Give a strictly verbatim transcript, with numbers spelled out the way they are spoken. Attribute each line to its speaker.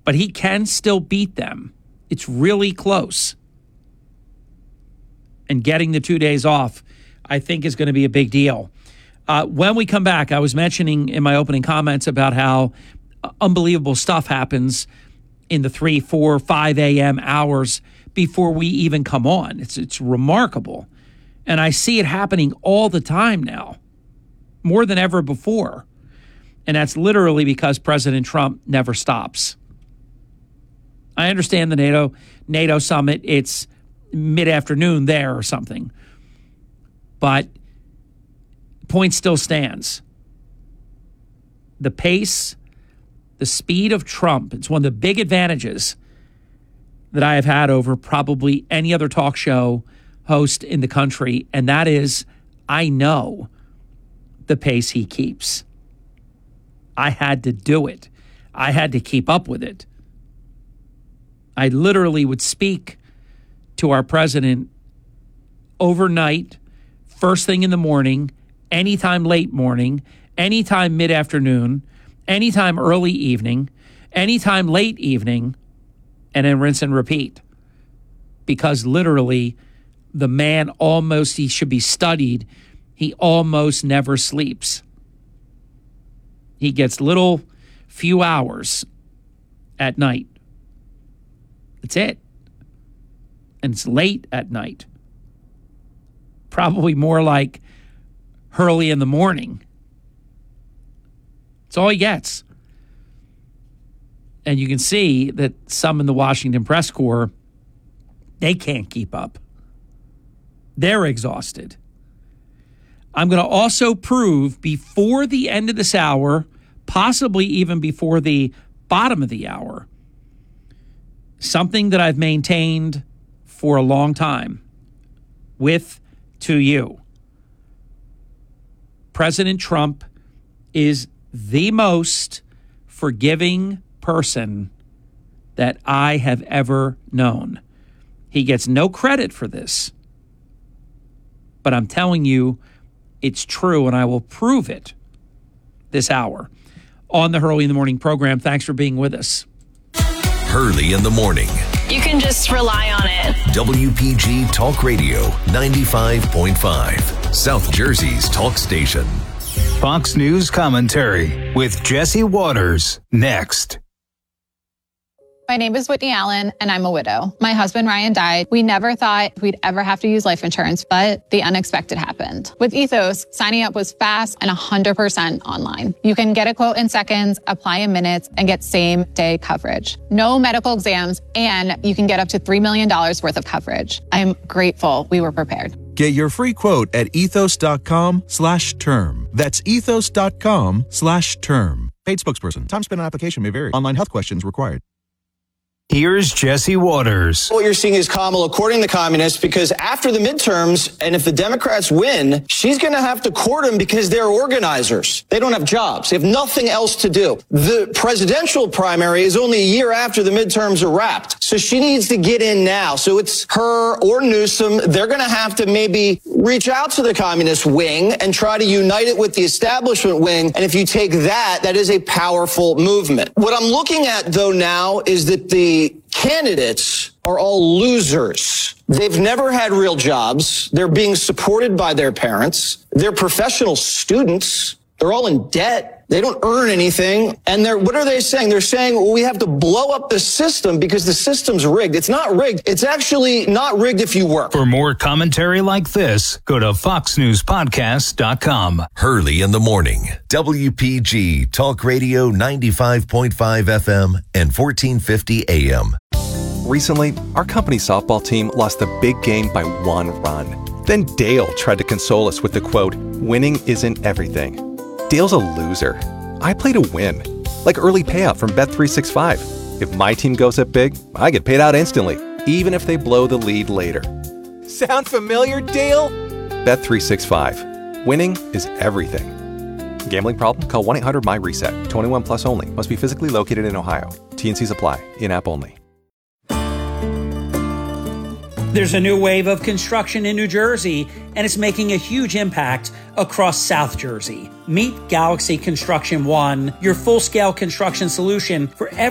Speaker 1: But he can still beat them. It's really close. And getting the two days off, I think, is going to be a big deal. Uh, when we come back, I was mentioning in my opening comments about how unbelievable stuff happens in the three, four, five a.m. hours before we even come on. It's it's remarkable. And I see it happening all the time now, more than ever before. And that's literally because President Trump never stops. I understand the NATO NATO summit, it's mid-afternoon there or something. But point still stands. The pace, the speed of Trump, it's one of the big advantages that I have had over probably any other talk show host in the country, and that is I know the pace he keeps. I had to do it. I had to keep up with it. I literally would speak to our president overnight, first thing in the morning, anytime late morning, anytime mid-afternoon, anytime early evening, anytime late evening, and then rinse and repeat. Because literally, the man almost, he should be studied, he almost never sleeps. He gets little few hours at night. That's it. And it's late at night. Probably more like early in the morning. That's all he gets. And you can see that some in the Washington press corps, they can't keep up. They're exhausted. I'm going to also prove before the end of this hour, possibly even before the bottom of the hour, something that I've maintained for a long time with to you. President Trump is the most forgiving person that I have ever known. He gets no credit for this. But I'm telling you, it's true, and I will prove it this hour on the Hurley in the Morning program. Thanks for being with us.
Speaker 2: Hurley in the Morning.
Speaker 3: You can just rely on it.
Speaker 2: W P G Talk Radio ninety-five point five, South Jersey's talk station.
Speaker 4: Fox News Commentary with Jesse Waters. Next.
Speaker 5: My name is Whitney Allen, and I'm a widow. My husband, Ryan, died. We never thought we'd ever have to use life insurance, but the unexpected happened. With Ethos, signing up was fast and one hundred percent online. You can get a quote in seconds, apply in minutes, and get same-day coverage. No medical exams, and you can get up to three million dollars worth of coverage. I'm grateful we were prepared.
Speaker 6: Get your free quote at ethos.com slash term. That's ethos.com slash term. Paid spokesperson. Time spent on application may vary. Online health questions required.
Speaker 4: Here's Jesse Waters.
Speaker 7: What you're seeing is Kamala courting the communists because after the midterms, and if the Democrats win, she's going to have to court them because they're organizers. They don't have jobs. They have nothing else to do. The presidential primary is only a year after the midterms are wrapped. So she needs to get in now. So it's her or Newsom. They're going to have to maybe reach out to the communist wing and try to unite it with the establishment wing. And if you take that, that is a powerful movement. What I'm looking at, though, now is that the candidates are all losers. They've never had real jobs. They're being supported by their parents. They're professional students. They're all in debt. They don't earn anything. And they're, what are they saying? They're saying, well, we have to blow up the system because the system's rigged. It's not rigged. It's actually not rigged if you work.
Speaker 4: For more commentary like this, go to fox news podcast dot com.
Speaker 2: Hurley in the Morning. W P G Talk Radio ninety-five point five F M and fourteen fifty A M.
Speaker 8: Recently, our company softball team lost the big game by one run. Then Dale tried to console us with the quote, "Winning isn't everything." Dale's a loser. I play to win. Like early payout from Bet three sixty-five. If my team goes up big, I get paid out instantly, even if they blow the lead later. Sound familiar, Dale? Bet three sixty-five. Winning is everything. Gambling problem? Call one eight hundred my reset. twenty-one plus only. Must be physically located in Ohio. T and Cs apply. In-app only.
Speaker 1: There's a new wave of construction in New Jersey, and it's making a huge impact across South Jersey. Meet Galaxy Construction One, your full-scale construction solution for every